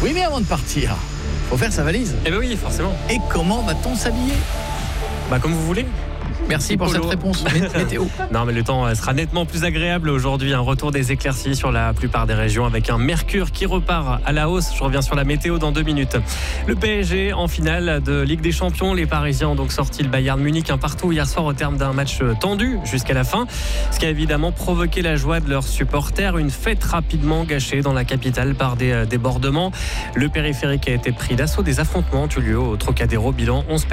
Oui, mais avant de partir, faut faire sa valise. Eh ben oui, forcément. Et comment va-t-on s'habiller ? Comme vous voulez. Merci pour cette réponse. Météo. Non, mais le temps sera nettement plus agréable aujourd'hui. Un retour des éclaircies sur la plupart des régions avec un mercure qui repart à la hausse. Je reviens sur la météo dans 2 minutes. Le PSG en finale de Ligue des Champions. Les Parisiens ont donc sorti le Bayern Munich un partout hier soir au terme d'un match tendu jusqu'à la fin. Ce qui a évidemment provoqué la joie de leurs supporters. Une fête rapidement gâchée dans la capitale par des débordements. Le périphérique a été pris d'assaut. Des affrontements ont eu lieu au Trocadéro. Bilan 11 personnes.